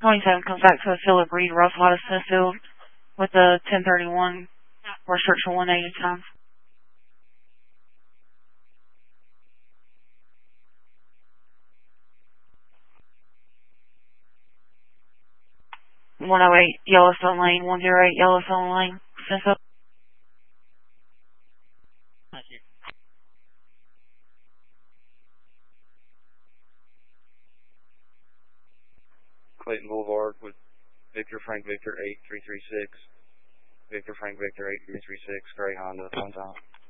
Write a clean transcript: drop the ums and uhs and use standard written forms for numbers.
27 comes back to Philip Reed, Russell out of Smithfield with the 1031 restriction 180 time. .108 Yellowstone Lane, 108 Yellowstone Lane, Smithfield. Clayton Boulevard with Victor Frank Victor 8336. Victor Frank Victor 8336, Gray Honda, on time.